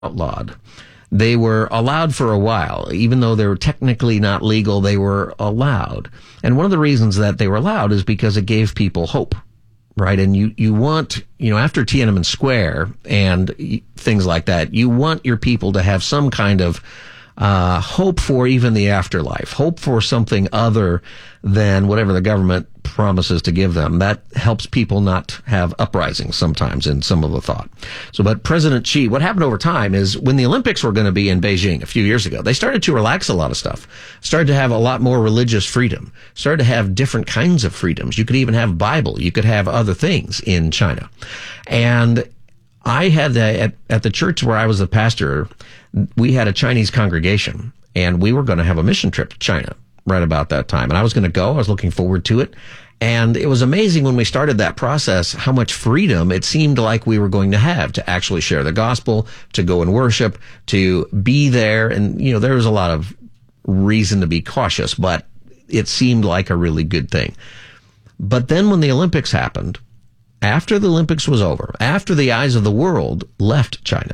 outlawed. They were allowed for a while. Even though they were technically not legal, they were allowed. And one of the reasons that they were allowed is because it gave people hope, right? And you want, after Tiananmen Square and things like that, you want your people to have some kind of hope for even the afterlife, hope for something other than whatever the government promises to give them. That helps people not have uprisings sometimes in some of the thought. But President Xi, what happened over time is when the Olympics were going to be in Beijing a few years ago, they started to relax a lot of stuff, started to have a lot more religious freedom, started to have different kinds of freedoms. You could even have Bible. You could have other things in China. And I had at the church where I was the pastor, we had a Chinese congregation, and we were going to have a mission trip to China right about that time. And I was going to go. I was looking forward to it. And it was amazing when we started that process, how much freedom it seemed like we were going to have to actually share the gospel, to go and worship, to be there. And, there was a lot of reason to be cautious, but it seemed like a really good thing. But then when the Olympics happened, after the Olympics was over, after the eyes of the world left China,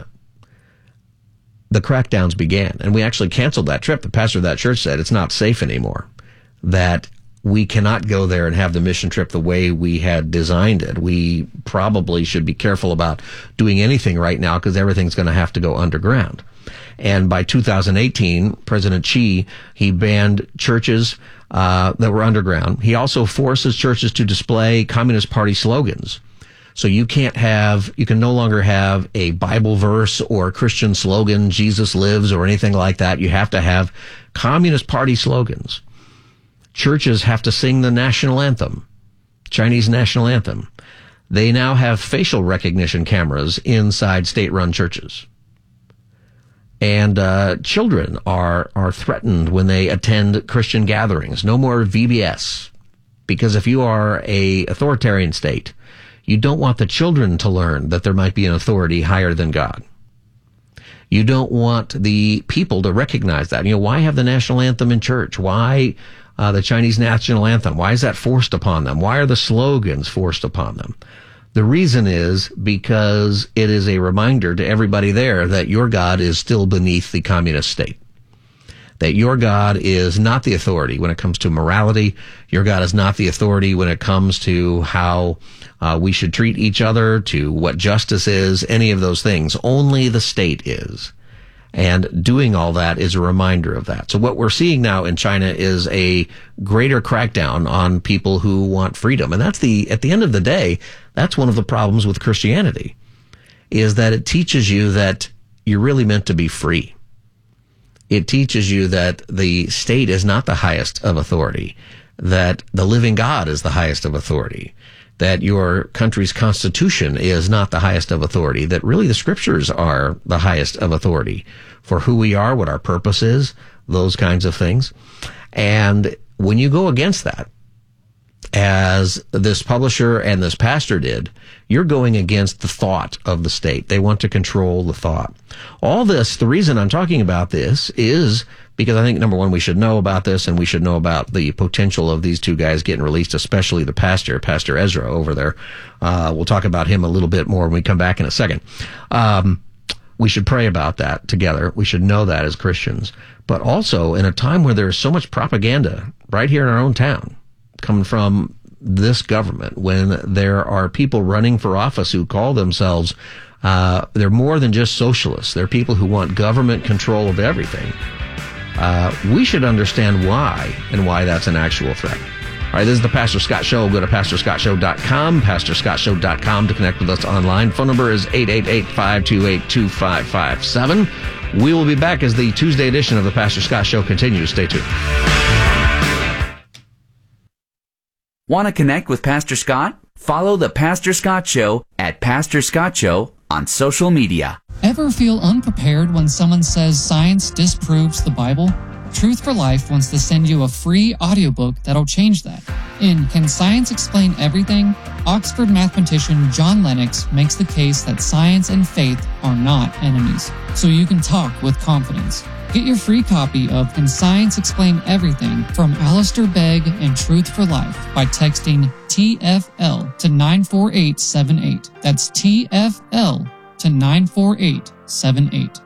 the crackdowns began. And we actually canceled that trip. The pastor of that church said it's not safe anymore, that we cannot go there and have the mission trip the way we had designed it. We probably should be careful about doing anything right now because everything's going to have to go underground. And by 2018, President Xi, he banned churches that were underground. He also forces churches to display Communist Party slogans. So you can no longer have a Bible verse or a Christian slogan, Jesus lives, or anything like that. You have to have Communist Party slogans. Churches have to sing the national anthem, Chinese national anthem. They now have facial recognition cameras inside state-run churches. And children are threatened when they attend Christian gatherings. No more VBS. Because if you are a authoritarian state, you don't want the children to learn that there might be an authority higher than God. You don't want the people to recognize that. Why have the national anthem in church? Why the Chinese national anthem? Why is that forced upon them? Why are the slogans forced upon them? The reason is because it is a reminder to everybody there that your God is still beneath the communist state. That your God is not the authority when it comes to morality. Your God is not the authority when it comes to how we should treat each other, to what justice is, any of those things. Only the state is. And doing all that is a reminder of that. So what we're seeing now in China is a greater crackdown on people who want freedom. And at the end of the day, that's one of the problems with Christianity, is that it teaches you that you're really meant to be free. It teaches you that the state is not the highest of authority, that the living God is the highest of authority, that your country's constitution is not the highest of authority, that really the scriptures are the highest of authority for who we are, what our purpose is, those kinds of things. And when you go against that, as this publisher and this pastor did, you're going against the thought of the state. They want to control the thought. All this, the reason I'm talking about this is because I think, number one, we should know about this, and we should know about the potential of these two guys getting released, especially the pastor, Pastor Ezra over there. We'll talk about him a little bit more when we come back in a second. We should pray about that together. We should know that as Christians. But also, in a time where there is so much propaganda right here in our own town, coming from this government, when there are people running for office who call themselves, they're more than just socialists. They're people who want government control of everything. We should understand why and why that's an actual threat. All right, this is the Pastor Scott Show. Go to PastorScottShow.com, PastorScottShow.com to connect with us online. Phone number is 888-528-2557. We will be back as the Tuesday edition of the Pastor Scott Show continues. Stay tuned. Want to connect with Pastor Scott? Follow the Pastor Scott Show at Pastor Scott Show on social media. Ever feel unprepared when someone says science disproves the Bible? Truth for Life wants to send you a free audiobook that'll change that. In Can Science Explain Everything?, Oxford mathematician John Lennox makes the case that science and faith are not enemies, so you can talk with confidence. Get your free copy of Can Science Explain Everything from Alistair Begg and Truth for Life by texting TFL to 94878. That's TFL to 94878. 878.